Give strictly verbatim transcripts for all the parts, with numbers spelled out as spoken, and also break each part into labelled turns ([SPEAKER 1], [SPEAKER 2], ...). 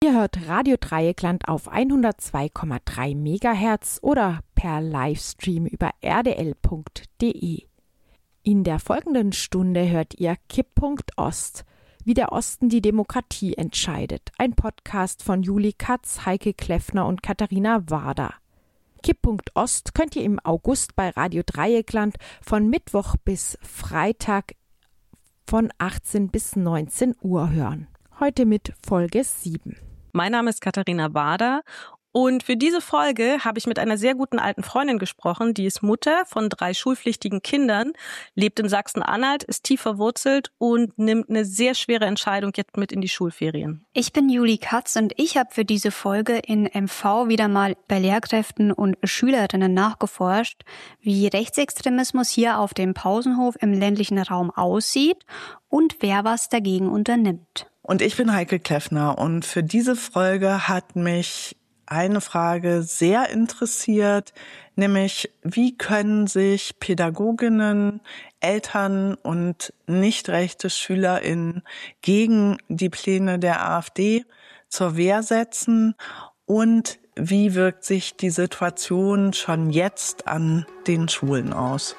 [SPEAKER 1] Ihr hört Radio Dreieckland auf hundertzwei Komma drei Megahertz oder per Livestream über r d l punkt d e. In der folgenden Stunde hört ihr Kipppunkt Ost, wie der Osten die Demokratie entscheidet. Ein Podcast von Juli Katz, Heike Kleffner und Katharina Wader. Kipppunkt Ost könnt ihr im August bei Radio Dreieckland von Mittwoch bis Freitag von achtzehn bis neunzehn Uhr hören. Heute mit Folge sieben.
[SPEAKER 2] Mein Name ist Katharina Wader und für diese Folge habe ich mit einer sehr guten alten Freundin gesprochen, die ist Mutter von drei schulpflichtigen Kindern, lebt in Sachsen-Anhalt, ist tief verwurzelt und nimmt eine sehr schwere Entscheidung jetzt mit in die Schulferien.
[SPEAKER 3] Ich bin Juli Katz und ich habe für diese Folge in M V wieder mal bei Lehrkräften und Schülerinnen nachgeforscht, wie Rechtsextremismus hier auf dem Pausenhof im ländlichen Raum aussieht und wer was dagegen unternimmt.
[SPEAKER 4] Und ich bin Heike Kleffner und für diese Folge hat mich eine Frage sehr interessiert, nämlich wie können sich Pädagoginnen, Eltern und nicht rechte SchülerInnen gegen die Pläne der AfD zur Wehr setzen und wie wirkt sich die Situation schon jetzt an den Schulen aus?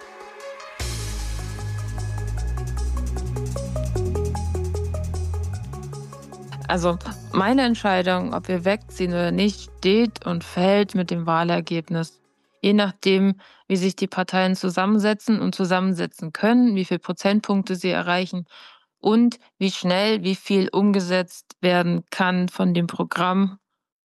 [SPEAKER 5] Also meine Entscheidung, ob wir wegziehen oder nicht, steht und fällt mit dem Wahlergebnis. Je nachdem, wie sich die Parteien zusammensetzen und zusammensetzen können, wie viele Prozentpunkte sie erreichen und wie schnell, wie viel umgesetzt werden kann von dem Programm,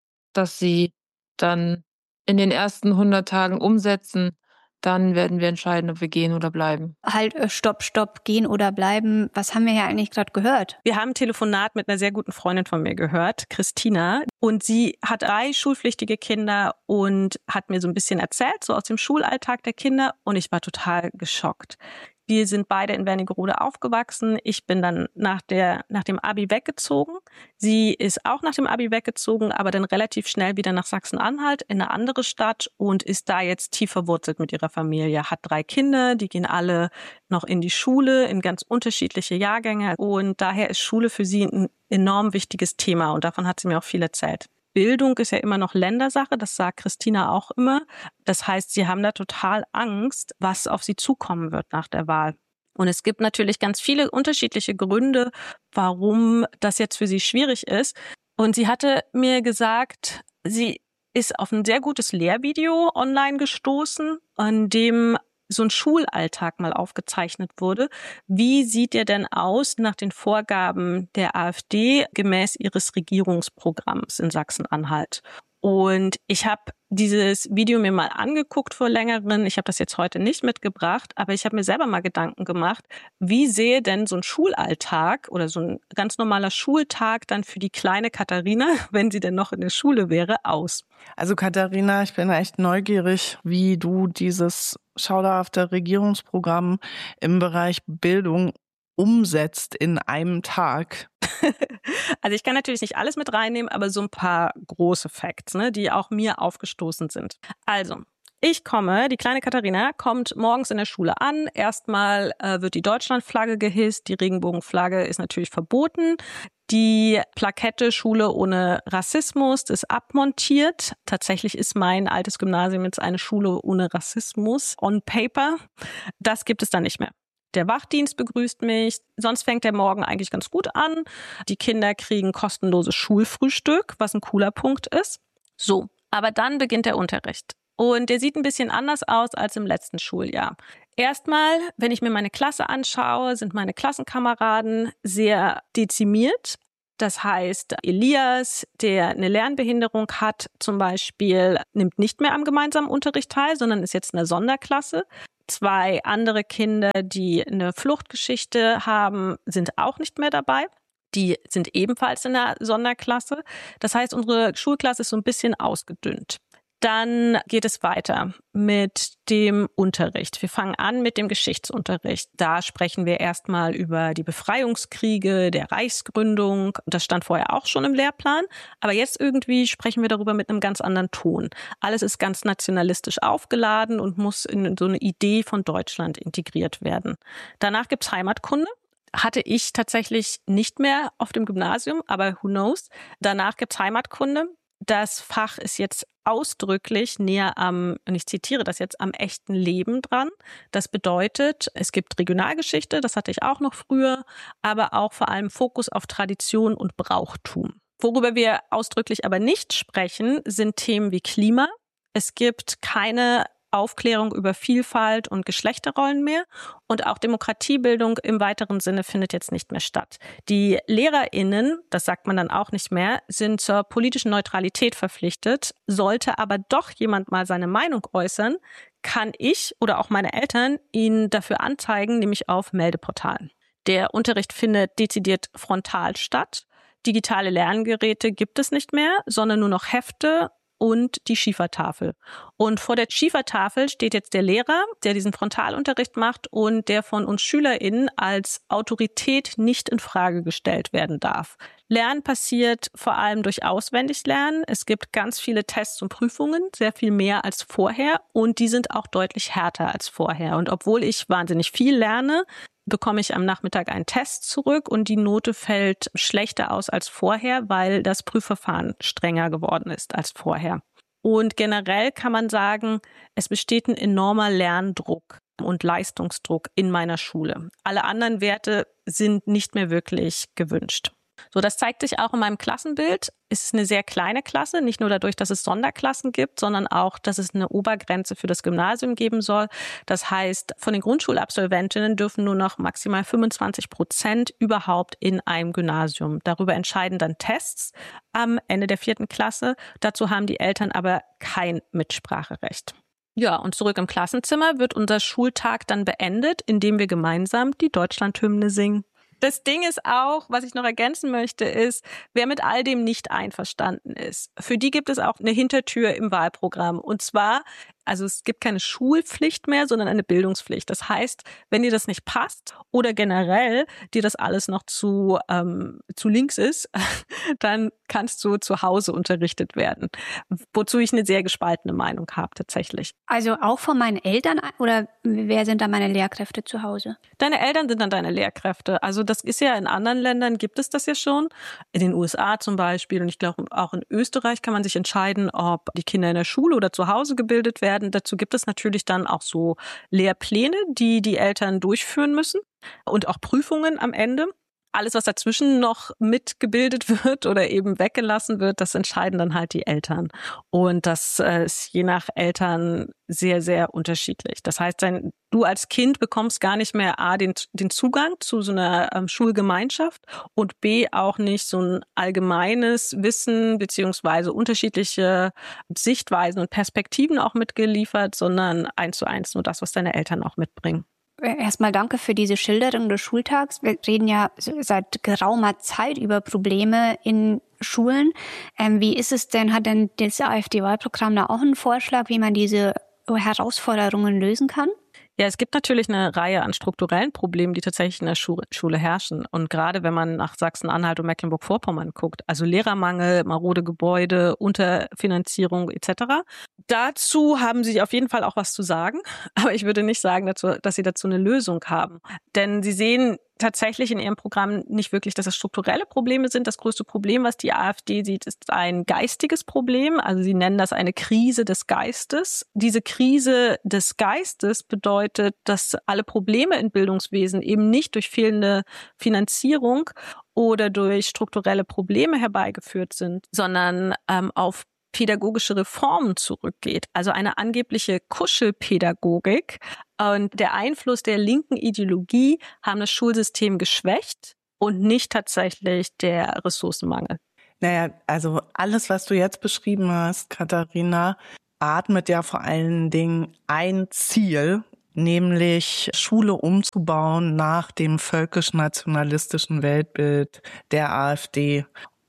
[SPEAKER 5] das sie dann in den ersten hundert Tagen umsetzen. Dann werden wir entscheiden, ob wir gehen oder bleiben.
[SPEAKER 3] Halt, stopp, stopp, gehen oder bleiben. Was haben wir ja eigentlich gerade gehört?
[SPEAKER 2] Wir haben ein Telefonat mit einer sehr guten Freundin von mir gehört, Christina. Und sie hat drei schulpflichtige Kinder und hat mir so ein bisschen erzählt, so aus dem Schulalltag der Kinder. Und ich war total geschockt. Wir sind beide in Wernigerode aufgewachsen. Ich bin dann nach der, nach dem Abi weggezogen. Sie ist auch nach dem Abi weggezogen, aber dann relativ schnell wieder nach Sachsen-Anhalt in eine andere Stadt und ist da jetzt tief verwurzelt mit ihrer Familie. Hat drei Kinder, die gehen alle noch in die Schule, in ganz unterschiedliche Jahrgänge. Und daher ist Schule für sie ein enorm wichtiges Thema und davon hat sie mir auch viel erzählt. Bildung ist ja immer noch Ländersache, das sagt Christina auch immer. Das heißt, sie haben da total Angst, was auf sie zukommen wird nach der Wahl. Und es gibt natürlich ganz viele unterschiedliche Gründe, warum das jetzt für sie schwierig ist. Und sie hatte mir gesagt, sie ist auf ein sehr gutes Lehrvideo online gestoßen, an dem so ein Schulalltag mal aufgezeichnet wurde. Wie sieht der denn aus nach den Vorgaben der AfD gemäß ihres Regierungsprogramms in Sachsen-Anhalt? Und ich habe dieses Video mir mal angeguckt vor längeren. Ich habe das jetzt heute nicht mitgebracht, aber ich habe mir selber mal Gedanken gemacht, wie sähe denn so ein Schulalltag oder so ein ganz normaler Schultag dann für die kleine Katharina, wenn sie denn noch in der Schule wäre, aus?
[SPEAKER 4] Also Katharina, ich bin echt neugierig, wie du dieses schauderhafte Regierungsprogramm im Bereich Bildung umsetzt in einem Tag.
[SPEAKER 2] Also ich kann natürlich nicht alles mit reinnehmen, aber so ein paar große Facts, ne, die auch mir aufgestoßen sind. Also, ich komme, die kleine Katharina kommt morgens in der Schule an. Erstmal äh, wird die Deutschlandflagge gehisst, die Regenbogenflagge ist natürlich verboten. Die Plakette Schule ohne Rassismus ist abmontiert. Tatsächlich ist mein altes Gymnasium jetzt eine Schule ohne Rassismus on paper. Das gibt es dann nicht mehr. Der Wachdienst begrüßt mich. Sonst fängt der Morgen eigentlich ganz gut an. Die Kinder kriegen kostenloses Schulfrühstück, was ein cooler Punkt ist. So, aber dann beginnt der Unterricht. Und der sieht ein bisschen anders aus als im letzten Schuljahr. Erstmal, wenn ich mir meine Klasse anschaue, sind meine Klassenkameraden sehr dezimiert. Das heißt, Elias, der eine Lernbehinderung hat zum Beispiel, nimmt nicht mehr am gemeinsamen Unterricht teil, sondern ist jetzt in der Sonderklasse. Zwei andere Kinder, die eine Fluchtgeschichte haben, sind auch nicht mehr dabei. Die sind ebenfalls in der Sonderklasse. Das heißt, unsere Schulklasse ist so ein bisschen ausgedünnt. Dann geht es weiter mit dem Unterricht. Wir fangen an mit dem Geschichtsunterricht. Da sprechen wir erstmal über die Befreiungskriege, der Reichsgründung. Das stand vorher auch schon im Lehrplan. Aber jetzt irgendwie sprechen wir darüber mit einem ganz anderen Ton. Alles ist ganz nationalistisch aufgeladen und muss in so eine Idee von Deutschland integriert werden. Danach gibt's Heimatkunde. hatte ich tatsächlich nicht mehr auf dem Gymnasium, aber who knows. Danach gibt's Heimatkunde. Das Fach ist jetzt ausdrücklich näher am, und ich zitiere das jetzt, am echten Leben dran. Das bedeutet, es gibt Regionalgeschichte, das hatte ich auch noch früher, aber auch vor allem Fokus auf Tradition und Brauchtum. Worüber wir ausdrücklich aber nicht sprechen, sind Themen wie Klima. Es gibt keine Aufklärung über Vielfalt und Geschlechterrollen mehr und auch Demokratiebildung im weiteren Sinne findet jetzt nicht mehr statt. Die LehrerInnen, das sagt man dann auch nicht mehr, sind zur politischen Neutralität verpflichtet. Sollte aber doch jemand mal seine Meinung äußern, kann ich oder auch meine Eltern ihn dafür anzeigen, nämlich auf Meldeportalen. Der Unterricht findet dezidiert frontal statt. Digitale Lerngeräte gibt es nicht mehr, sondern nur noch Hefte und die Schiefertafel. Und vor der Schiefertafel steht jetzt der Lehrer, der diesen Frontalunterricht macht und der von uns SchülerInnen als Autorität nicht in Frage gestellt werden darf. Lernen passiert vor allem durch Auswendiglernen. Es gibt ganz viele Tests und Prüfungen, sehr viel mehr als vorher und die sind auch deutlich härter als vorher. Und obwohl ich wahnsinnig viel lerne, bekomme ich am Nachmittag einen Test zurück und die Note fällt schlechter aus als vorher, weil das Prüfverfahren strenger geworden ist als vorher. Und generell kann man sagen, es besteht ein enormer Lerndruck und Leistungsdruck in meiner Schule. Alle anderen Werte sind nicht mehr wirklich gewünscht. So, das zeigt sich auch in meinem Klassenbild. Es ist eine sehr kleine Klasse, nicht nur dadurch, dass es Sonderklassen gibt, sondern auch, dass es eine Obergrenze für das Gymnasium geben soll. Das heißt, von den Grundschulabsolventinnen dürfen nur noch maximal fünfundzwanzig Prozent überhaupt in einem Gymnasium. Darüber entscheiden dann Tests am Ende der vierten Klasse. Dazu haben die Eltern aber kein Mitspracherecht. Ja, und zurück im Klassenzimmer wird unser Schultag dann beendet, indem wir gemeinsam die Deutschlandhymne singen. Das Ding ist auch, was ich noch ergänzen möchte, ist, wer mit all dem nicht einverstanden ist, für die gibt es auch eine Hintertür im Wahlprogramm. Und zwar, also es gibt keine Schulpflicht mehr, sondern eine Bildungspflicht. Das heißt, wenn dir das nicht passt oder generell dir das alles noch zu, ähm, zu links ist, dann kannst du zu Hause unterrichtet werden. Wozu ich eine sehr gespaltene Meinung habe tatsächlich.
[SPEAKER 3] Also auch von meinen Eltern oder wer sind da meine Lehrkräfte zu Hause?
[SPEAKER 2] Deine Eltern sind dann deine Lehrkräfte. Also das ist ja in anderen Ländern, gibt es das ja schon. In den U S A zum Beispiel und ich glaube auch in Österreich kann man sich entscheiden, ob die Kinder in der Schule oder zu Hause gebildet werden. Dazu gibt es natürlich dann auch so Lehrpläne, die die Eltern durchführen müssen und auch Prüfungen am Ende. Alles, was dazwischen noch mitgebildet wird oder eben weggelassen wird, das entscheiden dann halt die Eltern. Und das ist je nach Eltern sehr, sehr unterschiedlich. Das heißt, dein, du als Kind bekommst gar nicht mehr A, den, den Zugang zu so einer ähm, Schulgemeinschaft und B, auch nicht so ein allgemeines Wissen beziehungsweise unterschiedliche Sichtweisen und Perspektiven auch mitgeliefert, sondern eins zu eins nur das, was deine Eltern auch mitbringen.
[SPEAKER 3] Erstmal danke für diese Schilderung des Schultags. Wir reden ja seit geraumer Zeit über Probleme in Schulen. Ähm, wie ist es denn, hat denn das AfD-Wahlprogramm da auch einen Vorschlag, wie man diese Herausforderungen lösen kann?
[SPEAKER 2] Ja, es gibt natürlich eine Reihe an strukturellen Problemen, die tatsächlich in der Schu- Schule herrschen. Und gerade wenn man nach Sachsen-Anhalt und Mecklenburg-Vorpommern guckt, also Lehrermangel, marode Gebäude, Unterfinanzierung et cetera. Dazu haben sie auf jeden Fall auch was zu sagen. Aber ich würde nicht sagen, dazu, dass sie dazu eine Lösung haben. Denn sie sehen tatsächlich in ihrem Programm nicht wirklich, dass es strukturelle Probleme sind. Das größte Problem, was die AfD sieht, ist ein geistiges Problem. Also sie nennen das eine Krise des Geistes. Diese Krise des Geistes bedeutet, dass alle Probleme im Bildungswesen eben nicht durch fehlende Finanzierung oder durch strukturelle Probleme herbeigeführt sind, sondern ähm, auf pädagogische Reformen zurückgeht, also eine angebliche Kuschelpädagogik und der Einfluss der linken Ideologie haben das Schulsystem geschwächt und nicht tatsächlich der Ressourcenmangel.
[SPEAKER 4] Naja, also alles, was du jetzt beschrieben hast, Katharina, atmet ja vor allen Dingen ein Ziel, nämlich Schule umzubauen nach dem völkisch-nationalistischen Weltbild der AfD.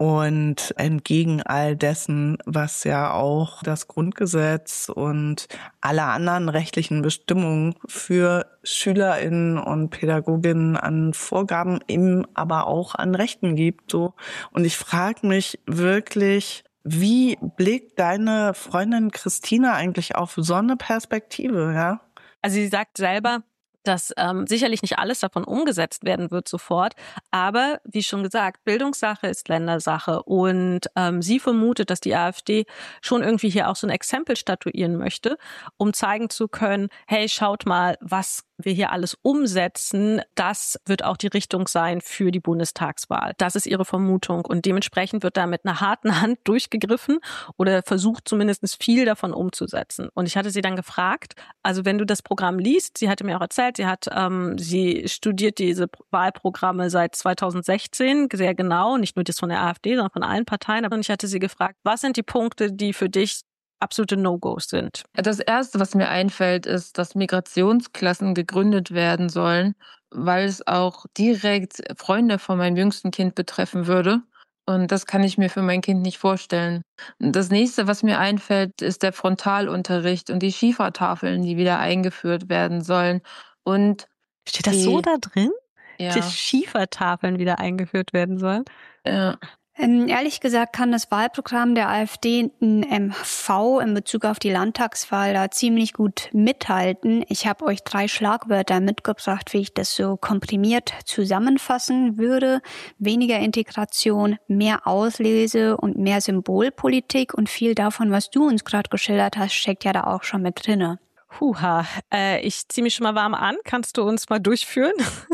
[SPEAKER 4] Und entgegen all dessen, was ja auch das Grundgesetz und alle anderen rechtlichen Bestimmungen für SchülerInnen und PädagogInnen an Vorgaben, eben aber auch an Rechten gibt, so. Und ich frage mich wirklich, wie blickt deine Freundin Christina eigentlich auf so eine Perspektive, ja?
[SPEAKER 2] Also sie sagt selber, dass ähm, sicherlich nicht alles davon umgesetzt werden wird sofort, aber wie schon gesagt, Bildungssache ist Ländersache und ähm, sie vermutet, dass die AfD schon irgendwie hier auch so ein Exempel statuieren möchte, um zeigen zu können, hey, schaut mal, was wir hier alles umsetzen, das wird auch die Richtung sein für die Bundestagswahl. Das ist ihre Vermutung und dementsprechend wird da mit einer harten Hand durchgegriffen oder versucht zumindest viel davon umzusetzen. Und ich hatte sie dann gefragt, also wenn du das Programm liest, sie hatte mir auch erzählt, sie hat, ähm, sie studiert diese Wahlprogramme seit zweitausendsechzehn sehr genau, nicht nur das von der AfD, sondern von allen Parteien. Und ich hatte sie gefragt, was sind die Punkte, die für dich absolute No-Gos sind?
[SPEAKER 5] Das Erste, was mir einfällt, ist, dass Migrationsklassen gegründet werden sollen, weil es auch direkt Freunde von meinem jüngsten Kind betreffen würde. Und das kann ich mir für mein Kind nicht vorstellen. Das Nächste, was mir einfällt, ist der Frontalunterricht und die Schiefertafeln, die wieder eingeführt werden sollen. Und
[SPEAKER 2] steht das
[SPEAKER 5] die,
[SPEAKER 2] so da drin?
[SPEAKER 5] Ja.
[SPEAKER 2] Die Schiefertafeln wieder eingeführt werden sollen?
[SPEAKER 5] Ja.
[SPEAKER 3] Ähm, ehrlich gesagt kann das Wahlprogramm der AfD in M V in Bezug auf die Landtagswahl da ziemlich gut mithalten. Ich habe euch drei Schlagwörter mitgebracht, wie ich das so komprimiert zusammenfassen würde. Weniger Integration, mehr Auslese und mehr Symbolpolitik und viel davon, was du uns gerade geschildert hast, steckt ja da auch schon mit drinne.
[SPEAKER 2] Huha, äh, ich ziehe mich schon mal warm an. Kannst du uns mal durchführen?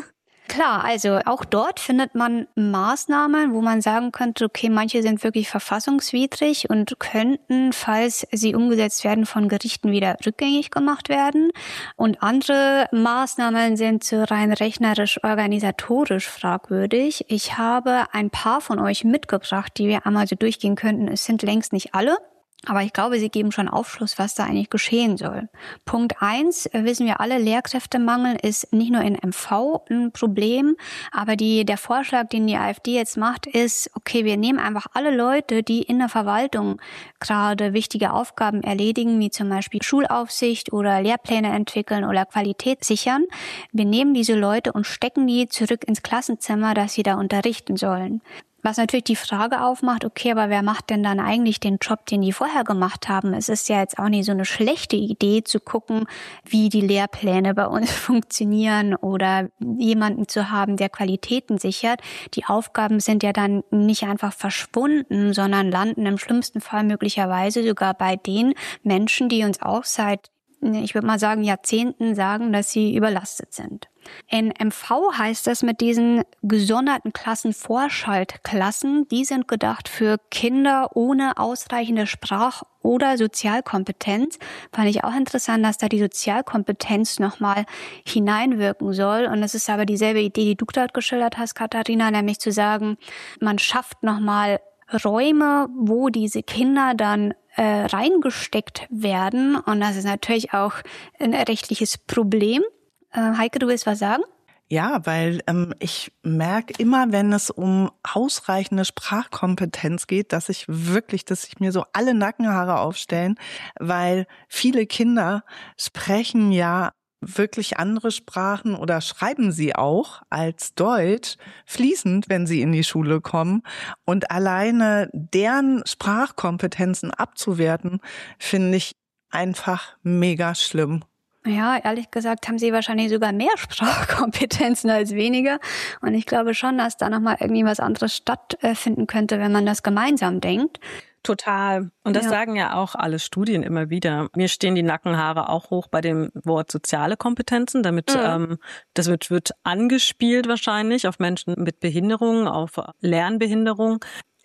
[SPEAKER 3] Klar, also auch dort findet man Maßnahmen, wo man sagen könnte, okay, manche sind wirklich verfassungswidrig und könnten, falls sie umgesetzt werden, von Gerichten wieder rückgängig gemacht werden. Und andere Maßnahmen sind so rein rechnerisch, organisatorisch fragwürdig. Ich habe ein paar von euch mitgebracht, die wir einmal so durchgehen könnten. Es sind längst nicht alle. Aber ich glaube, sie geben schon Aufschluss, was da eigentlich geschehen soll. Punkt eins, wissen wir alle, Lehrkräftemangel ist nicht nur in M V ein Problem, aber die, der Vorschlag, den die AfD jetzt macht, ist, okay, wir nehmen einfach alle Leute, die in der Verwaltung gerade wichtige Aufgaben erledigen, wie zum Beispiel Schulaufsicht oder Lehrpläne entwickeln oder Qualität sichern. Wir nehmen diese Leute und stecken die zurück ins Klassenzimmer, dass sie da unterrichten sollen. Was natürlich die Frage aufmacht, okay, aber wer macht denn dann eigentlich den Job, den die vorher gemacht haben? Es ist ja jetzt auch nicht so eine schlechte Idee zu gucken, wie die Lehrpläne bei uns funktionieren oder jemanden zu haben, der Qualitäten sichert. Die Aufgaben sind ja dann nicht einfach verschwunden, sondern landen im schlimmsten Fall möglicherweise sogar bei den Menschen, die uns auch seit, ich würde mal sagen, Jahrzehnten sagen, dass sie überlastet sind. In M V heißt das mit diesen gesonderten Klassen Vorschaltklassen, die sind gedacht für Kinder ohne ausreichende Sprach- oder Sozialkompetenz. Fand ich auch interessant, dass da die Sozialkompetenz nochmal hineinwirken soll. Und das ist aber dieselbe Idee, die du gerade geschildert hast, Katharina, nämlich zu sagen, man schafft nochmal Räume, wo diese Kinder dann äh, reingesteckt werden. Und das ist natürlich auch ein rechtliches Problem. Heike, du willst was sagen?
[SPEAKER 4] Ja, weil ähm, ich merke immer, wenn es um ausreichende Sprachkompetenz geht, dass ich wirklich, dass sich mir so alle Nackenhaare aufstellen, weil viele Kinder sprechen ja wirklich andere Sprachen oder schreiben sie auch als Deutsch fließend, wenn sie in die Schule kommen. Und alleine deren Sprachkompetenzen abzuwerten, finde ich einfach mega schlimm.
[SPEAKER 3] Ja, ehrlich gesagt haben sie wahrscheinlich sogar mehr Sprachkompetenzen als weniger. Und ich glaube schon, dass da nochmal irgendwie was anderes stattfinden könnte, wenn man das gemeinsam denkt.
[SPEAKER 2] Total. Und das ja. sagen ja auch alle Studien immer wieder. Mir stehen die Nackenhaare auch hoch bei dem Wort soziale Kompetenzen. Damit, mhm. ähm, das wird, wird angespielt wahrscheinlich auf Menschen mit Behinderung, auf Lernbehinderung.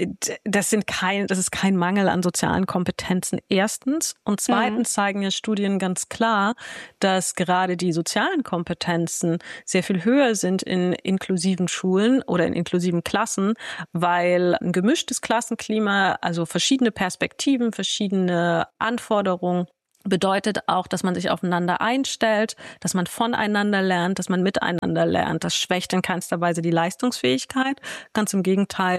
[SPEAKER 2] Das sind kein, das ist kein Mangel an sozialen Kompetenzen. Erstens. Und zweitens mhm. zeigen ja Studien ganz klar, dass gerade die sozialen Kompetenzen sehr viel höher sind in inklusiven Schulen oder in inklusiven Klassen, weil ein gemischtes Klassenklima, also verschiedene Perspektiven, verschiedene Anforderungen, bedeutet auch, dass man sich aufeinander einstellt, dass man voneinander lernt, dass man miteinander lernt. Das schwächt in keinster Weise die Leistungsfähigkeit. Ganz im Gegenteil,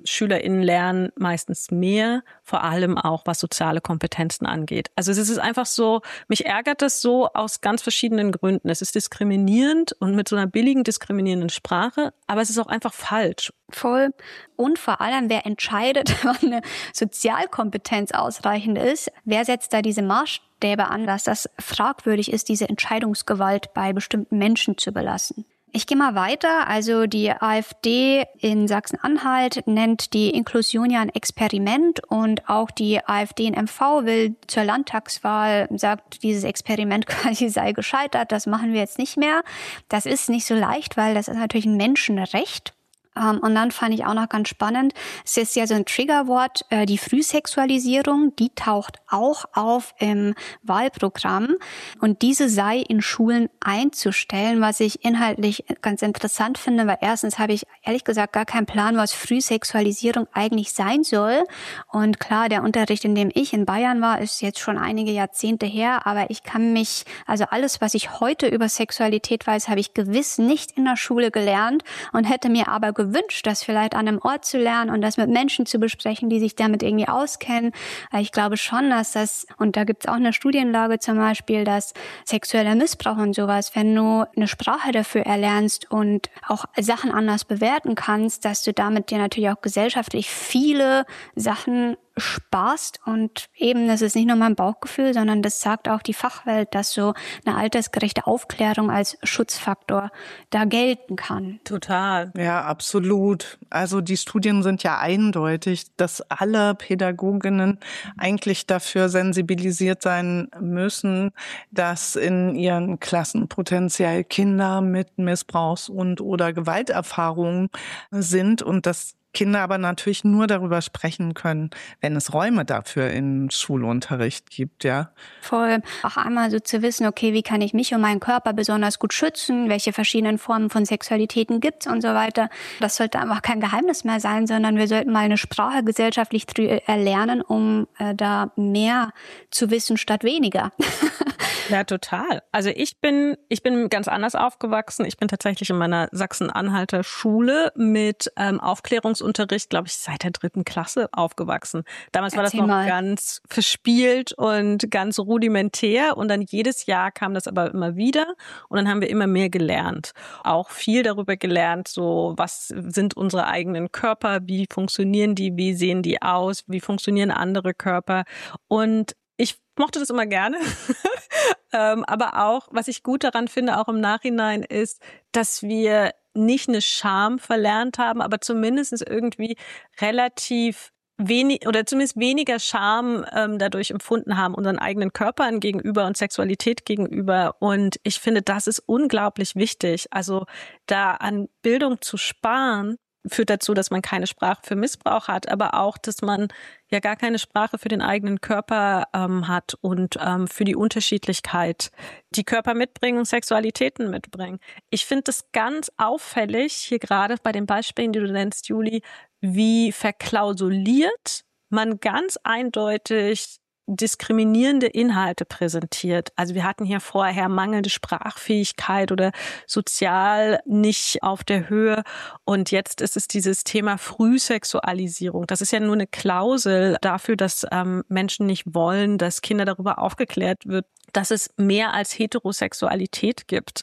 [SPEAKER 2] SchülerInnen lernen meistens mehr, vor allem auch was soziale Kompetenzen angeht. Also es ist einfach so, mich ärgert das so aus ganz verschiedenen Gründen. Es ist diskriminierend und mit so einer billigen, diskriminierenden Sprache, aber es ist auch einfach falsch.
[SPEAKER 3] Voll. Und vor allem, wer entscheidet, wann eine Sozialkompetenz ausreichend ist, wer setzt da diese Maßstäbe an, dass das fragwürdig ist, diese Entscheidungsgewalt bei bestimmten Menschen zu belassen. Ich gehe mal weiter. Also die AfD in Sachsen-Anhalt nennt die Inklusion ja ein Experiment und auch die AfD in M V will zur Landtagswahl, sagt, dieses Experiment quasi sei gescheitert, das machen wir jetzt nicht mehr. Das ist nicht so leicht, weil das ist natürlich ein Menschenrecht. Um, und dann fand ich auch noch ganz spannend, es ist ja so ein Triggerwort, äh, die Frühsexualisierung, die taucht auch auf im Wahlprogramm und diese sei in Schulen einzustellen, was ich inhaltlich ganz interessant finde, weil erstens habe ich ehrlich gesagt gar keinen Plan, was Frühsexualisierung eigentlich sein soll und klar, der Unterricht, in dem ich in Bayern war, ist jetzt schon einige Jahrzehnte her, aber ich kann mich, also alles, was ich heute über Sexualität weiß, habe ich gewiss nicht in der Schule gelernt und hätte mir aber gewünscht, das vielleicht an einem Ort zu lernen und das mit Menschen zu besprechen, die sich damit irgendwie auskennen. Ich glaube schon, dass das, und da gibt es auch eine Studienlage zum Beispiel, dass sexueller Missbrauch und sowas, wenn du eine Sprache dafür erlernst und auch Sachen anders bewerten kannst, dass du damit dir natürlich auch gesellschaftlich viele Sachen sparst und eben, das ist nicht nur mein Bauchgefühl, sondern das sagt auch die Fachwelt, dass so eine altersgerechte Aufklärung als Schutzfaktor da gelten kann.
[SPEAKER 2] Total.
[SPEAKER 4] Ja, absolut. Also die Studien sind ja eindeutig, dass alle Pädagoginnen eigentlich dafür sensibilisiert sein müssen, dass in ihren Klassen potenziell Kinder mit Missbrauchs- und oder Gewalterfahrungen sind und dass Kinder aber natürlich nur darüber sprechen können, wenn es Räume dafür im Schulunterricht gibt, ja.
[SPEAKER 3] Voll. Auch einmal so zu wissen, okay, wie kann ich mich und meinen Körper besonders gut schützen, welche verschiedenen Formen von Sexualitäten gibt's und so weiter. Das sollte einfach kein Geheimnis mehr sein, sondern wir sollten mal eine Sprache gesellschaftlich erlernen, um äh, da mehr zu wissen statt weniger.
[SPEAKER 2] Ja, total. Also ich bin, ich bin ganz anders aufgewachsen. Ich bin tatsächlich in meiner Sachsen-Anhalter Schule mit ähm, Aufklärungsunterricht, glaube ich, seit der dritten Klasse aufgewachsen. Damals war Erzähl das noch mal. ganz verspielt und ganz rudimentär und dann jedes Jahr kam das aber immer wieder und dann haben wir immer mehr gelernt. Auch viel darüber gelernt, so was sind unsere eigenen Körper, wie funktionieren die, wie sehen die aus, wie funktionieren andere Körper und ich mochte das immer gerne, ähm, aber auch, was ich gut daran finde, auch im Nachhinein, ist, dass wir nicht eine Scham verlernt haben, aber zumindest irgendwie relativ wenig oder zumindest weniger Scham ähm, dadurch empfunden haben, unseren eigenen Körpern gegenüber und Sexualität gegenüber. Und ich finde, das ist unglaublich wichtig. Also da an Bildung zu sparen, führt dazu, dass man keine Sprache für Missbrauch hat, aber auch, dass man ja gar keine Sprache für den eigenen Körper ähm, hat und ähm, für die Unterschiedlichkeit, die Körper mitbringen und Sexualitäten mitbringen. Ich finde das ganz auffällig, hier gerade bei den Beispielen, die du nennst, Juli, wie verklausuliert man ganz eindeutig diskriminierende Inhalte präsentiert. Also wir hatten hier vorher mangelnde Sprachfähigkeit oder sozial nicht auf der Höhe. Und jetzt ist es dieses Thema Frühsexualisierung. Das ist ja nur eine Klausel dafür, dass ähm, Menschen nicht wollen, dass Kinder darüber aufgeklärt wird, dass es mehr als Heterosexualität gibt.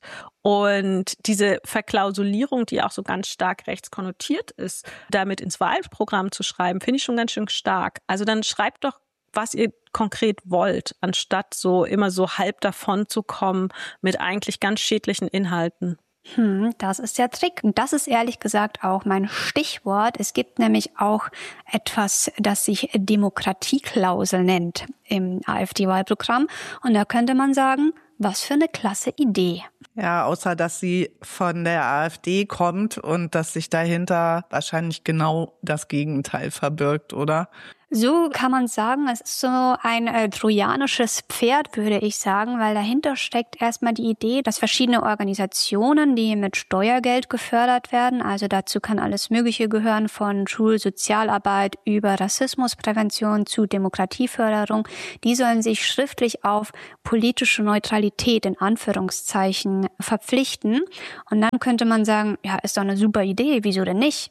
[SPEAKER 2] Und diese Verklausulierung, die auch so ganz stark rechtskonnotiert ist, damit ins Wahlprogramm zu schreiben, finde ich schon ganz schön stark. Also dann schreibt doch, was ihr konkret wollt, anstatt so immer so halb davon zu kommen mit eigentlich ganz schädlichen Inhalten.
[SPEAKER 3] Hm, das ist der Trick. Und das ist ehrlich gesagt auch mein Stichwort. Es gibt nämlich auch etwas, das sich Demokratieklausel nennt im AfD-Wahlprogramm. Und da könnte man sagen, was für eine klasse Idee.
[SPEAKER 4] Ja, außer dass sie von der AfD kommt und dass sich dahinter wahrscheinlich genau das Gegenteil verbirgt, oder?
[SPEAKER 3] So kann man sagen, es ist so ein äh, trojanisches Pferd, würde ich sagen, weil dahinter steckt erstmal die Idee, dass verschiedene Organisationen, die mit Steuergeld gefördert werden, also dazu kann alles Mögliche gehören, von Schulsozialarbeit über Rassismusprävention zu Demokratieförderung, die sollen sich schriftlich auf politische Neutralität in Anführungszeichen verpflichten. Und dann könnte man sagen, ja, ist doch eine super Idee, wieso denn nicht?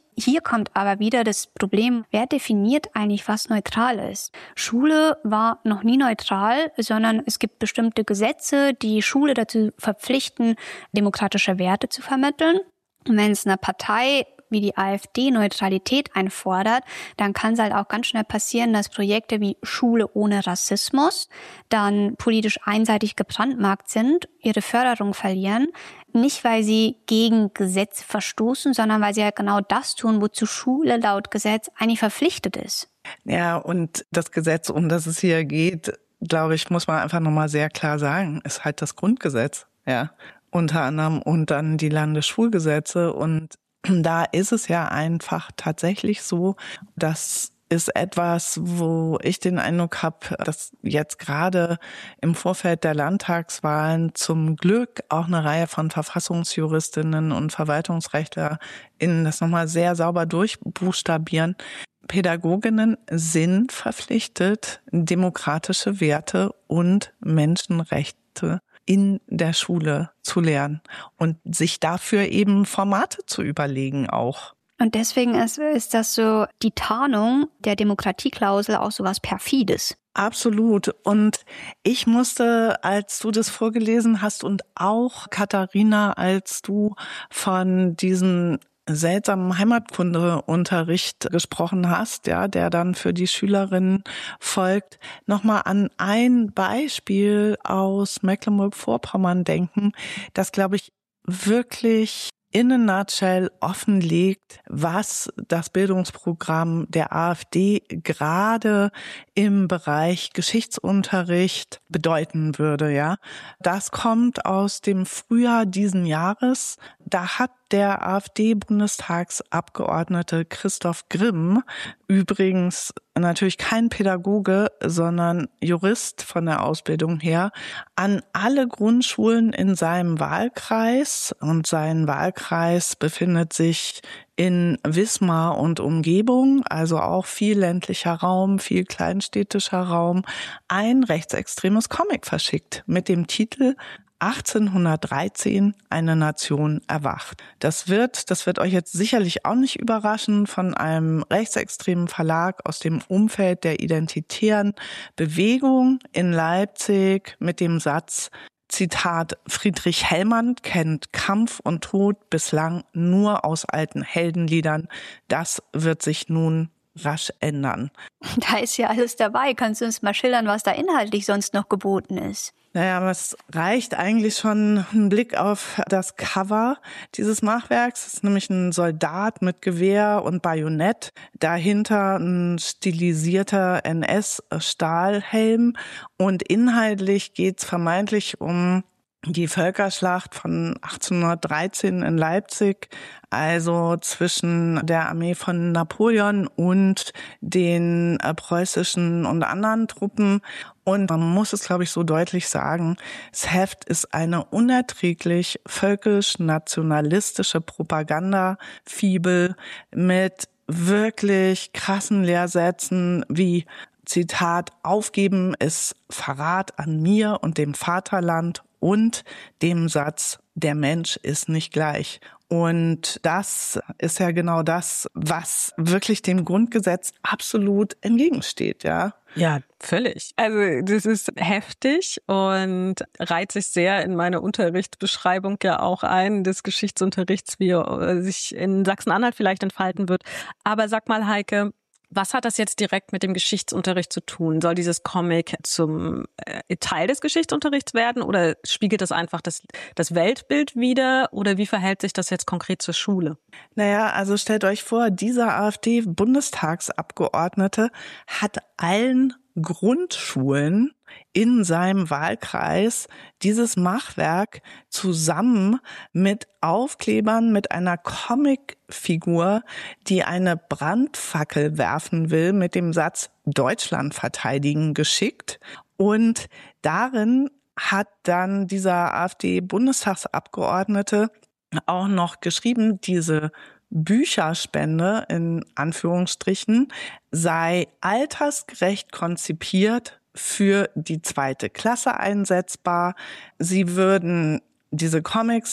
[SPEAKER 3] Hier kommt aber wieder das Problem, wer definiert eigentlich, was neutral ist? Schule war noch nie neutral, sondern es gibt bestimmte Gesetze, die Schule dazu verpflichten, demokratische Werte zu vermitteln. Und wenn es eine Partei wie die AfD Neutralität einfordert, dann kann es halt auch ganz schnell passieren, dass Projekte wie Schule ohne Rassismus dann politisch einseitig gebrandmarkt sind, ihre Förderung verlieren. Nicht, weil sie gegen Gesetze verstoßen, sondern weil sie ja genau das tun, wozu Schule laut Gesetz eigentlich verpflichtet ist.
[SPEAKER 4] Ja, und das Gesetz, um das es hier geht, glaube ich, muss man einfach nochmal sehr klar sagen, ist halt das Grundgesetz, ja, unter anderem, und dann die Landesschulgesetze. Und da ist es ja einfach tatsächlich so, dass ist etwas, wo ich den Eindruck habe, dass jetzt gerade im Vorfeld der Landtagswahlen zum Glück auch eine Reihe von Verfassungsjuristinnen und VerwaltungsrechtlerInnen das nochmal sehr sauber durchbuchstabieren. Pädagoginnen sind verpflichtet, demokratische Werte und Menschenrechte in der Schule zu lernen und sich dafür eben Formate zu überlegen auch.
[SPEAKER 3] Und deswegen ist, ist das so die Tarnung der Demokratieklausel auch so was Perfides.
[SPEAKER 4] Absolut. Und ich musste, als du das vorgelesen hast und auch Katharina, als du von diesen seltsamen Heimatkundeunterricht gesprochen hast, ja, der dann für die Schülerinnen folgt, nochmal an ein Beispiel aus Mecklenburg-Vorpommern denken, das, glaube ich, wirklich in a nutshell offenlegt, was das Bildungsprogramm der AfD gerade im Bereich Geschichtsunterricht bedeuten würde, ja. Das kommt aus dem Frühjahr diesen Jahres. Da hat der AfD-Bundestagsabgeordnete Christoph Grimm, übrigens natürlich kein Pädagoge, sondern Jurist von der Ausbildung her, an alle Grundschulen in seinem Wahlkreis, und sein Wahlkreis befindet sich in Wismar und Umgebung, also auch viel ländlicher Raum, viel kleinstädtischer Raum, ein rechtsextremes Comic verschickt mit dem Titel achtzehnhundertdreizehn, eine Nation erwacht. Das wird, das wird euch jetzt sicherlich auch nicht überraschen, von einem rechtsextremen Verlag aus dem Umfeld der identitären Bewegung in Leipzig mit dem Satz, Zitat, Friedrich Hellmann kennt Kampf und Tod bislang nur aus alten Heldenliedern. Das wird sich nun rasch ändern.
[SPEAKER 3] Da ist ja alles dabei. Kannst du uns mal schildern, was da inhaltlich sonst noch geboten ist?
[SPEAKER 4] Naja, aber es reicht eigentlich schon ein Blick auf das Cover dieses Machwerks. Es ist nämlich ein Soldat mit Gewehr und Bajonett. Dahinter ein stilisierter N S-Stahlhelm. Und inhaltlich geht's vermeintlich um die Völkerschlacht von achtzehnhundertdreizehn in Leipzig, also zwischen der Armee von Napoleon und den äh, preußischen und anderen Truppen. Und man muss es, glaube ich, so deutlich sagen, das Heft ist eine unerträglich völkisch-nationalistische Propagandafibel mit wirklich krassen Lehrsätzen wie Zitat, aufgeben ist Verrat an mir und dem Vaterland und dem Satz, der Mensch ist nicht gleich. Und das ist ja genau das, was wirklich dem Grundgesetz absolut entgegensteht, ja.
[SPEAKER 2] Ja, völlig. Also das ist heftig und reiht sich sehr in meine Unterrichtsbeschreibung ja auch ein, des Geschichtsunterrichts, wie er sich in Sachsen-Anhalt vielleicht entfalten wird. Aber sag mal, Heike, was hat das jetzt direkt mit dem Geschichtsunterricht zu tun? Soll dieses Comic zum äh, Teil des Geschichtsunterrichts werden oder spiegelt das einfach das, das Weltbild wider oder wie verhält sich das jetzt konkret zur Schule?
[SPEAKER 4] Naja, also stellt euch vor, dieser AfD-Bundestagsabgeordnete hat allen Grundschulen in seinem Wahlkreis dieses Machwerk zusammen mit Aufklebern mit einer Comicfigur, die eine Brandfackel werfen will, mit dem Satz Deutschland verteidigen, geschickt. Und darin hat dann dieser AfD-Bundestagsabgeordnete auch noch geschrieben, diese Bücherspende in Anführungsstrichen sei altersgerecht konzipiert für die zweite Klasse einsetzbar. Sie würden diese Comics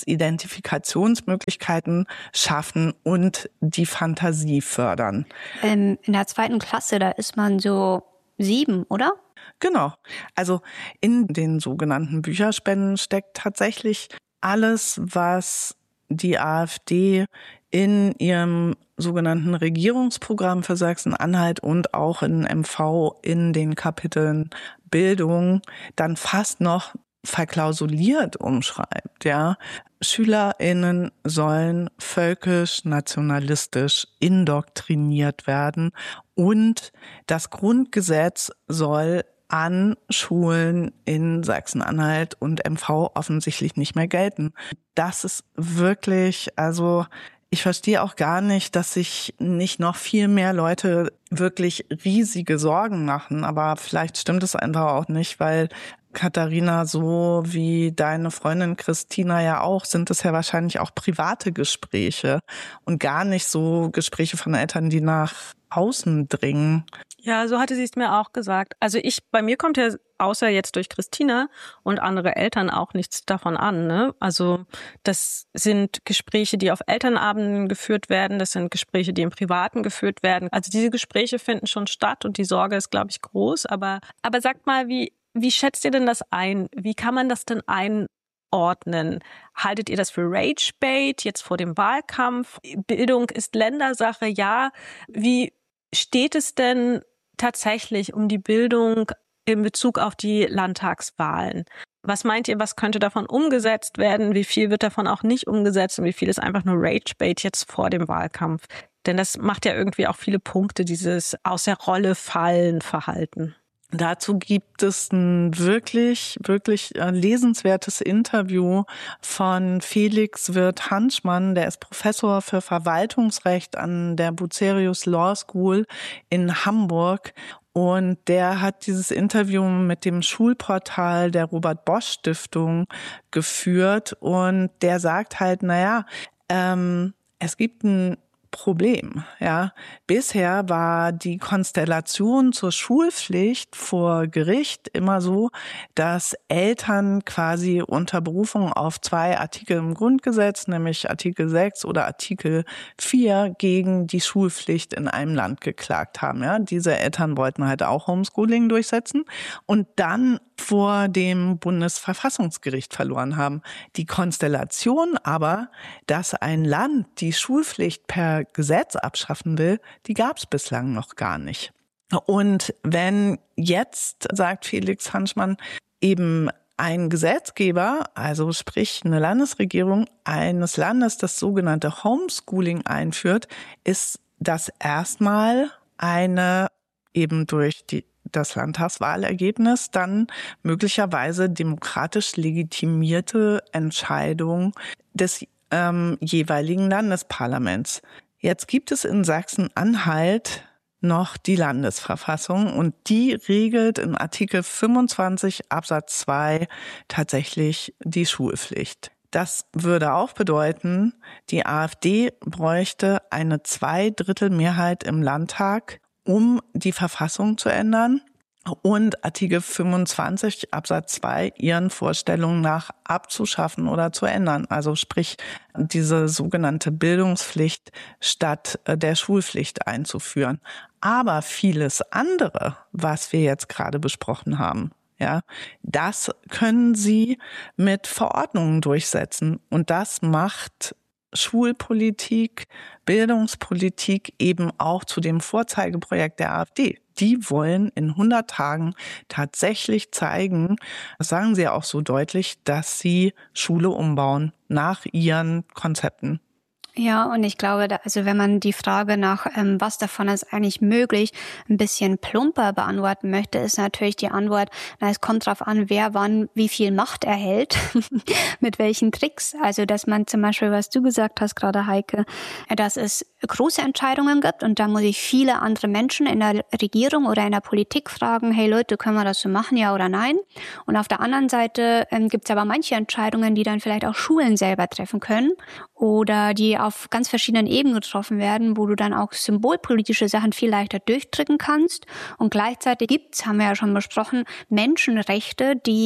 [SPEAKER 4] Identifikationsmöglichkeiten schaffen und die Fantasie fördern.
[SPEAKER 3] Ähm, in der zweiten Klasse, da ist man so sieben, oder?
[SPEAKER 4] Genau. Also in den sogenannten Bücherspenden steckt tatsächlich alles, was die AfD in ihrem sogenannten Regierungsprogramm für Sachsen-Anhalt und auch in M V in den Kapiteln Bildung dann fast noch verklausuliert umschreibt, ja. SchülerInnen sollen völkisch, nationalistisch indoktriniert werden und das Grundgesetz soll an Schulen in Sachsen-Anhalt und M V offensichtlich nicht mehr gelten. Das ist wirklich, also ich verstehe auch gar nicht, dass sich nicht noch viel mehr Leute wirklich riesige Sorgen machen, aber vielleicht stimmt es einfach auch nicht, weil Katharina, so wie deine Freundin Christina ja auch, sind es ja wahrscheinlich auch private Gespräche und gar nicht so Gespräche von Eltern, die nach außen dringen.
[SPEAKER 2] Ja, so hatte sie es mir auch gesagt. Also ich, bei mir kommt ja außer jetzt durch Christina und andere Eltern auch nichts davon an, ne? Also das sind Gespräche, die auf Elternabenden geführt werden. Das sind Gespräche, die im Privaten geführt werden. Also diese Gespräche finden schon statt und die Sorge ist, glaube ich, groß. Aber, aber sagt mal, wie, wie schätzt ihr denn das ein? Wie kann man das denn einordnen? Haltet ihr das für Ragebait jetzt vor dem Wahlkampf? Bildung ist Ländersache, ja. Wie steht es denn tatsächlich um die Bildung in Bezug auf die Landtagswahlen? Was meint ihr, was könnte davon umgesetzt werden? Wie viel wird davon auch nicht umgesetzt und wie viel ist einfach nur Ragebait jetzt vor dem Wahlkampf? Denn das macht ja irgendwie auch viele Punkte, dieses aus der Rolle fallen Verhalten.
[SPEAKER 4] Dazu gibt es ein wirklich, wirklich lesenswertes Interview von Felix Wirth-Hanschmann. Der ist Professor für Verwaltungsrecht an der Bucerius Law School in Hamburg. Und der hat dieses Interview mit dem Schulportal der Robert-Bosch-Stiftung geführt. Und der sagt halt, naja, ähm, es gibt ein Problem, ja. Bisher war die Konstellation zur Schulpflicht vor Gericht immer so, dass Eltern quasi unter Berufung auf zwei Artikel im Grundgesetz, nämlich Artikel sechs oder Artikel vier, gegen die Schulpflicht in einem Land geklagt haben, ja. Diese Eltern wollten halt auch Homeschooling durchsetzen und dann vor dem Bundesverfassungsgericht verloren haben. Die Konstellation aber, dass ein Land die Schulpflicht per Gesetz abschaffen will, die gab es bislang noch gar nicht. Und wenn jetzt, sagt Felix Hanschmann, eben ein Gesetzgeber, also sprich eine Landesregierung eines Landes, das sogenannte Homeschooling einführt, ist das erstmal eine eben durch die das Landtagswahlergebnis dann möglicherweise demokratisch legitimierte Entscheidung des ähm, jeweiligen Landesparlaments. Jetzt gibt es in Sachsen-Anhalt noch die Landesverfassung und die regelt in Artikel fünfundzwanzig Absatz zwei tatsächlich die Schulpflicht. Das würde auch bedeuten, die AfD bräuchte eine Zweidrittelmehrheit im Landtag, um die Verfassung zu ändern und Artikel fünfundzwanzig Absatz zwei ihren Vorstellungen nach abzuschaffen oder zu ändern. Also sprich, diese sogenannte Bildungspflicht statt der Schulpflicht einzuführen. Aber vieles andere, was wir jetzt gerade besprochen haben, ja, das können sie mit Verordnungen durchsetzen. Und das macht Schulpolitik, Bildungspolitik eben auch zu dem Vorzeigeprojekt der AfD. Die wollen in hundert Tagen tatsächlich zeigen, das sagen sie ja auch so deutlich, dass sie Schule umbauen nach ihren Konzepten.
[SPEAKER 3] Ja, und ich glaube, da, also wenn man die Frage nach, ähm, was davon ist eigentlich möglich, ein bisschen plumper beantworten möchte, ist natürlich die Antwort, na, es kommt drauf an, wer wann wie viel Macht erhält, mit welchen Tricks. Also, dass man zum Beispiel, was du gesagt hast gerade, Heike, dass es große Entscheidungen gibt und da muss ich viele andere Menschen in der Regierung oder in der Politik fragen, hey Leute, können wir das so machen, ja oder nein? Und auf der anderen Seite ähm, gibt es aber manche Entscheidungen, die dann vielleicht auch Schulen selber treffen können oder die auf ganz verschiedenen Ebenen getroffen werden, wo du dann auch symbolpolitische Sachen viel leichter durchdrücken kannst. Und gleichzeitig gibt's, haben wir ja schon besprochen, Menschenrechte, die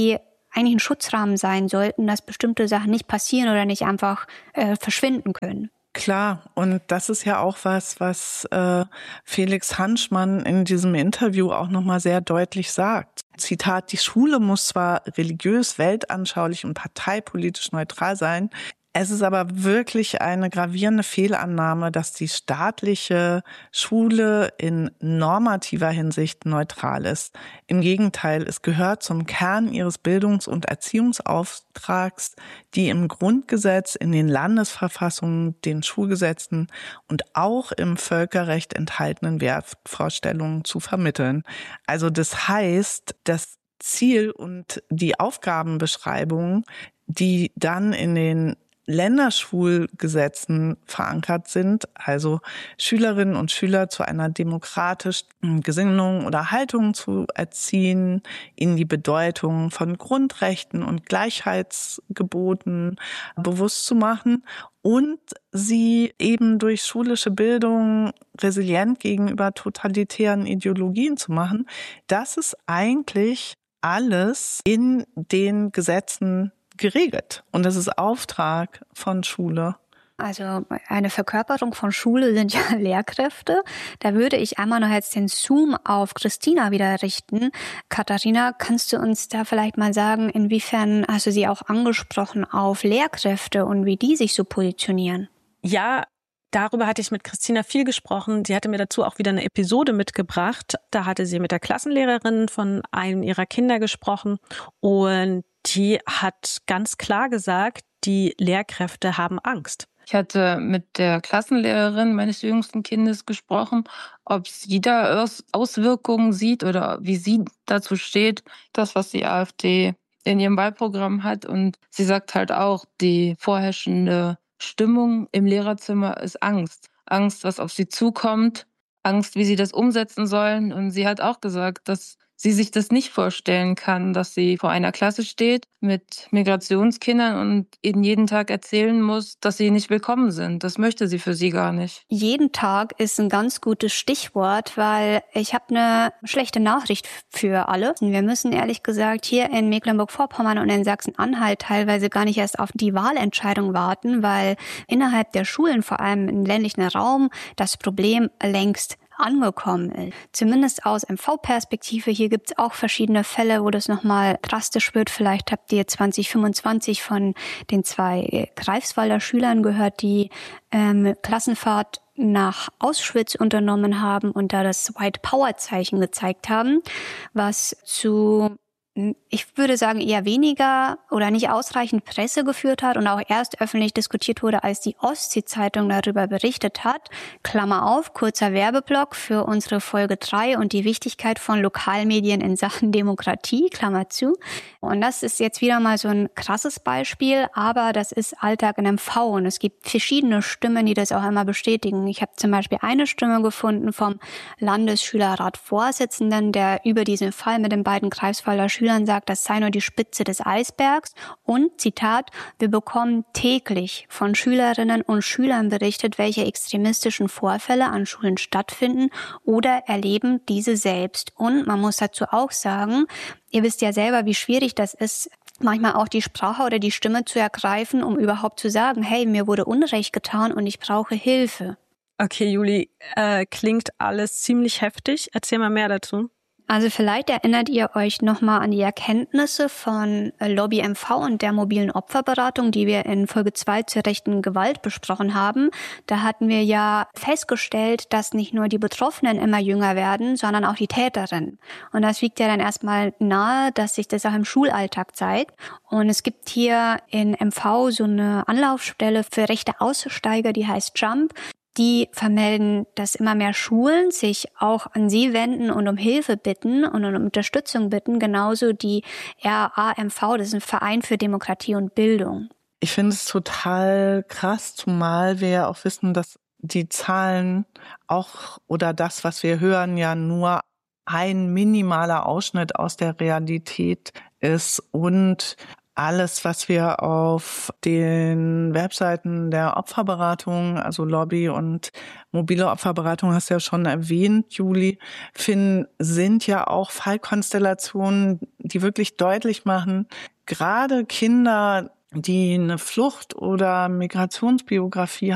[SPEAKER 3] eigentlich ein Schutzrahmen sein sollten, dass bestimmte Sachen nicht passieren oder nicht einfach äh, verschwinden können.
[SPEAKER 4] Klar, und das ist ja auch was, was äh, Felix Hanschmann in diesem Interview auch nochmal sehr deutlich sagt. Zitat, die Schule muss zwar religiös, weltanschaulich und parteipolitisch neutral sein, es ist aber wirklich eine gravierende Fehlannahme, dass die staatliche Schule in normativer Hinsicht neutral ist. Im Gegenteil, es gehört zum Kern ihres Bildungs- und Erziehungsauftrags, die im Grundgesetz, in den Landesverfassungen, den Schulgesetzen und auch im Völkerrecht enthaltenen Wertvorstellungen zu vermitteln. Also das heißt, das Ziel und die Aufgabenbeschreibungen, die dann in den Länderschulgesetzen verankert sind, also Schülerinnen und Schüler zu einer demokratischen Gesinnung oder Haltung zu erziehen, ihnen die Bedeutung von Grundrechten und Gleichheitsgeboten bewusst zu machen und sie eben durch schulische Bildung resilient gegenüber totalitären Ideologien zu machen. Das ist eigentlich alles in den Gesetzen geregelt. Und das ist Auftrag von Schule.
[SPEAKER 3] Also eine Verkörperung von Schule sind ja Lehrkräfte. Da würde ich einmal noch jetzt den Zoom auf Christina wieder richten. Katharina, kannst du uns da vielleicht mal sagen, inwiefern hast du sie auch angesprochen auf Lehrkräfte und wie die sich so positionieren?
[SPEAKER 2] Ja, darüber hatte ich mit Christina viel gesprochen. Sie hatte mir dazu auch wieder eine Episode mitgebracht. Da hatte sie mit der Klassenlehrerin von einem ihrer Kinder gesprochen und die hat ganz klar gesagt, die Lehrkräfte haben Angst.
[SPEAKER 5] Ich hatte mit der Klassenlehrerin meines jüngsten Kindes gesprochen, ob sie da Auswirkungen sieht oder wie sie dazu steht, das, was die AfD in ihrem Wahlprogramm hat. Und sie sagt halt auch, die vorherrschende Stimmung im Lehrerzimmer ist Angst. Angst, was auf sie zukommt, Angst, wie sie das umsetzen sollen. Und sie hat auch gesagt, dass sie sich das nicht vorstellen kann, dass sie vor einer Klasse steht mit Migrationskindern und ihnen jeden Tag erzählen muss, dass sie nicht willkommen sind. Das möchte sie für sie gar nicht.
[SPEAKER 3] Jeden Tag ist ein ganz gutes Stichwort, weil ich habe eine schlechte Nachricht für alle. Wir müssen ehrlich gesagt hier in Mecklenburg-Vorpommern und in Sachsen-Anhalt teilweise gar nicht erst auf die Wahlentscheidung warten, weil innerhalb der Schulen, vor allem im ländlichen Raum, das Problem längst angekommen ist. Zumindest aus M V-Perspektive. Hier gibt es auch verschiedene Fälle, wo das nochmal drastisch wird. Vielleicht habt ihr zwanzig fünfundzwanzig von den zwei Greifswalder Schülern gehört, die ähm, Klassenfahrt nach Auschwitz unternommen haben und da das White Power Zeichen gezeigt haben, was zu, ich würde sagen, eher weniger oder nicht ausreichend Presse geführt hat und auch erst öffentlich diskutiert wurde, als die Ostsee-Zeitung darüber berichtet hat. Klammer auf, kurzer Werbeblock für unsere Folge drei und die Wichtigkeit von Lokalmedien in Sachen Demokratie, Klammer zu. Und das ist jetzt wieder mal so ein krasses Beispiel, aber das ist Alltag in M V und es gibt verschiedene Stimmen, die das auch immer bestätigen. Ich habe zum Beispiel eine Stimme gefunden vom Landesschülerrat-Vorsitzenden, der über diesen Fall mit den beiden Greifswalder Schülern sagt, das sei nur die Spitze des Eisbergs und, Zitat, wir bekommen täglich von Schülerinnen und Schülern berichtet, welche extremistischen Vorfälle an Schulen stattfinden oder erleben diese selbst. Und man muss dazu auch sagen, ihr wisst ja selber, wie schwierig das ist, manchmal auch die Sprache oder die Stimme zu ergreifen, um überhaupt zu sagen, hey, mir wurde Unrecht getan und ich brauche Hilfe.
[SPEAKER 2] Okay, Juli, äh, klingt alles ziemlich heftig. Erzähl mal mehr dazu.
[SPEAKER 3] Also vielleicht erinnert ihr euch nochmal an die Erkenntnisse von Lobby M V und der mobilen Opferberatung, die wir in Folge zwei zur rechten Gewalt besprochen haben. Da hatten wir ja festgestellt, dass nicht nur die Betroffenen immer jünger werden, sondern auch die Täterinnen. Und das liegt ja dann erstmal nahe, dass sich das auch im Schulalltag zeigt. Und es gibt hier in M V so eine Anlaufstelle für rechte Aussteiger, die heißt Jump. Die vermelden, dass immer mehr Schulen sich auch an sie wenden und um Hilfe bitten und um Unterstützung bitten, genauso die R A M V, das ist ein Verein für Demokratie und Bildung.
[SPEAKER 4] Ich finde es total krass, zumal wir ja auch wissen, dass die Zahlen auch oder das, was wir hören, ja nur ein minimaler Ausschnitt aus der Realität ist und alles, was wir auf den Webseiten der Opferberatung, also Lobby und mobile Opferberatung, hast du ja schon erwähnt, Juli, finden, sind ja auch Fallkonstellationen, die wirklich deutlich machen, gerade Kinder, die eine Flucht- oder Migrationsbiografie